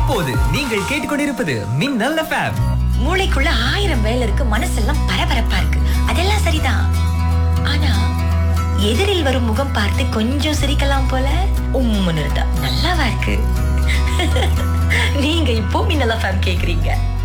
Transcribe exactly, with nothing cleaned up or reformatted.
இப்போது நீங்கள் கேட்டுக்கொண்டிருப்பது மின்னல் எஃப்எம். மூளைக்குள்ள ஆயிரம் வேலை இருக்கு, மனசெல்லாம் பரபரப்பா இருக்கு. அதெல்லாம் சரிதான். ஆனா எதிரில் வரும் முகம் பார்த்து கொஞ்சம் சிரிக்கலாம் போல உம்முன்னு இருந்தா நல்லாவா இருக்கு? நீங்க இப்போ மின்னல் எஃப்எம் கேக்குறீங்க.